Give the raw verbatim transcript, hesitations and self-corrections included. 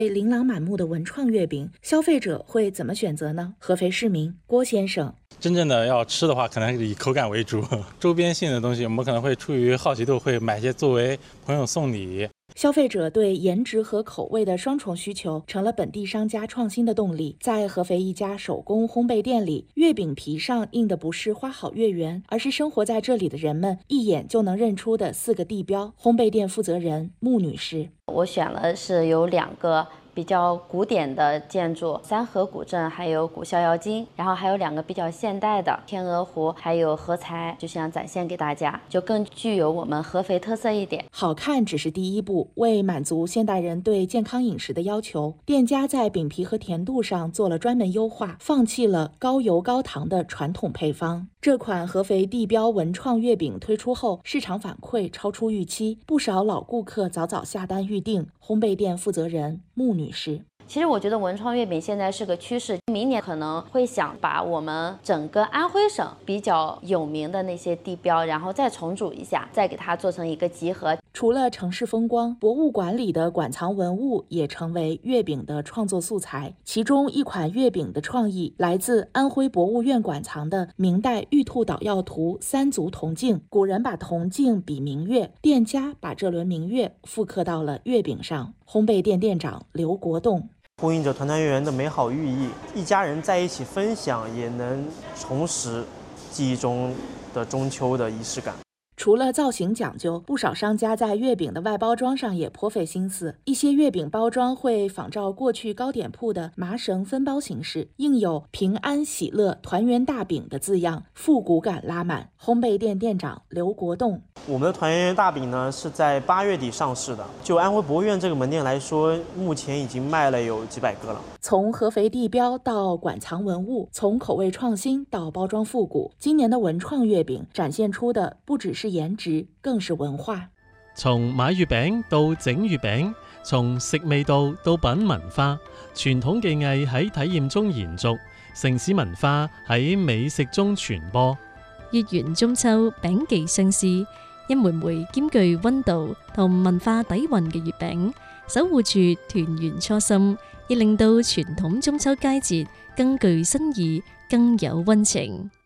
琳琅满目的文创月饼，消费者会怎么选择呢？合肥市民郭先生： 真正的要吃的话，可能还是以口感为主。周边性的东西，我们可能会出于好奇度，会买些作为朋友送礼。 消费者对颜值和口味的双重需求，成了本地商家创新的动力。在合肥一家手工烘焙店里，月饼皮上印的不是花好月圆，而是生活在这里的人们一眼就能认出的四个地标。烘焙店负责人穆女士： 我选了是有两个比较古典的建筑，三河古镇还有古逍遥津，然后还有两个比较现代的天鹅湖还有合财，就想展现给大家，就更具有我们合肥特色一点。 好看只是第一步，为满足现代人对健康饮食的要求，店家在饼皮和甜度上做了专门优化，放弃了高油高糖的传统配方。这款合肥地标文创月饼推出后，市场反馈超出预期，不少老顾客早早下单预定。烘焙店负责人穆女士： 其实我觉得文创月饼现在是个趋势，明年可能会想把我们整个安徽省比较有名的那些地标，然后再重组一下，再给它做成一个集合。 除了城市风光，博物馆里的馆藏文物也成为月饼的创作素材。其中一款月饼的创意来自安徽博物院馆藏的明代玉兔捣药图三足铜镜。古人把铜镜比明月，店家把这轮明月复刻到了月饼上。烘焙店店长刘国栋： 呼应着团团圆圆的美好寓意，一家人在一起分享，也能重拾记忆中的中秋的仪式感。 除了造型讲究，不少商家在月饼的外包装上也颇费心思。一些月饼包装会仿照过去糕点铺的麻绳分包形式，印有平安喜乐团圆大饼的字样，复古感拉满。烘焙店店长刘国栋： 我们的团圆圆大饼呢是在八月底上市的，就安徽博物院这个门店来说，目前已经卖了有几百个了。 从合肥地标到馆藏文物，从口味创新到包装复古，今年的文創月餅展現出的不只是顏值，更是文化。 從買月餅到整月餅，從食味道到品文化，傳統技藝喺體驗中延續，城市文化喺美食中傳播。 月圓中秋餅技相思，一枚枚兼具溫度同文化底蘊嘅月餅，守護住團圓初心，亦令到傳統中秋佳節更具新意，更有溫情。